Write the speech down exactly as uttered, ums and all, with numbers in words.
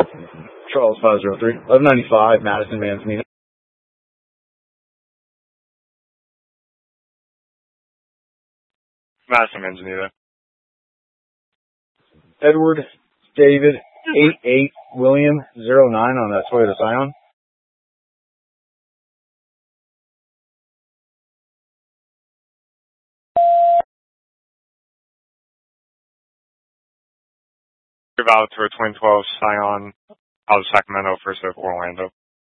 Charles five zero three. eleven ninety-five, Madison Manzanita. Madison Manzanita. Edward David eight eight William zero nine on that Toyota Scion. Valid to a twenty twelve Scion out of Sacramento, first of Orlando.